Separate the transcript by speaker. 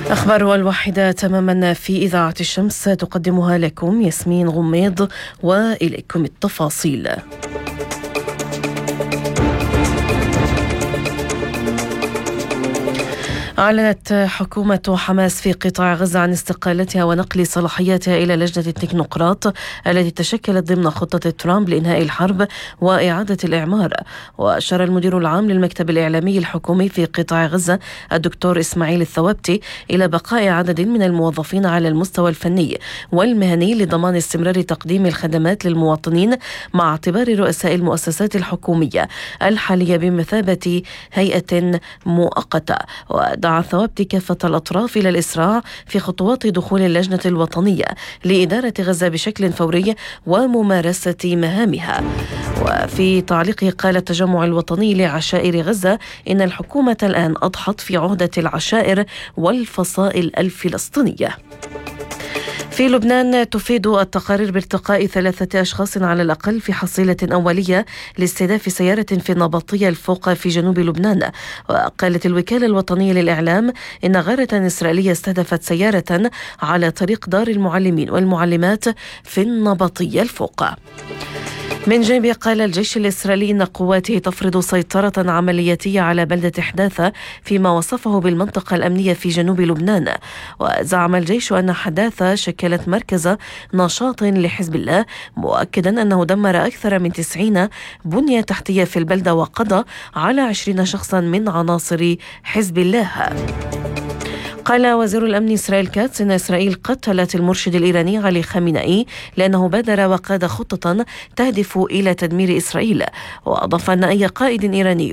Speaker 1: أخبار الواحدة تماما في إذاعة الشمس تقدمها لكم ياسمين غميض، وإليكم التفاصيل. أعلنت حكومة حماس في قطاع غزة عن استقالتها ونقل صلاحياتها إلى لجنة التكنوقراط التي تشكلت ضمن خطة ترامب لإنهاء الحرب وإعادة الإعمار. وأشار المدير العام للمكتب الإعلامي الحكومي في قطاع غزة الدكتور إسماعيل الثوابتي إلى بقاء عدد من الموظفين على المستوى الفني والمهني لضمان استمرار تقديم الخدمات للمواطنين، مع اعتبار رؤساء المؤسسات الحكومية الحالية بمثابة هيئة مؤقتة. ودعا الثوابتي كافة الأطراف إلى الإسراع في خطوات دخول اللجنة الوطنية لإدارة غزة بشكل فوري وممارسة مهامها. وفي تعليقه قال التجمع الوطني لعشائر غزة إن الحكومة الآن أضحت في عهدة العشائر والفصائل الفلسطينية. في لبنان تفيد التقارير بارتقاء 3 أشخاص على الأقل في حصيلة أولية لاستهداف سيارة في النبطية الفوق في جنوب لبنان. وقالت الوكالة الوطنية للإعلام إن غارة إسرائيلية استهدفت سيارة على طريق دار المعلمين والمعلمات في النبطية الفوق. من جانبه قال الجيش الإسرائيلي إن قواته تفرض سيطرة عملياتية على بلدة حداثة فيما وصفه بالمنطقة الأمنية في جنوب لبنان. وزعم الجيش أن حداثة شكلت مركز نشاط لحزب الله، مؤكدا أنه دمر أكثر من 90 بنية تحتية في البلدة وقضى على 20 شخصا من عناصر حزب الله. قال وزير الأمن إسرائيل كاتس إن إسرائيل قتلت المرشد الإيراني علي خامنئي لأنه بادر وقاد خطة تهدف إلى تدمير إسرائيل. وأضاف أن أي قائد إيراني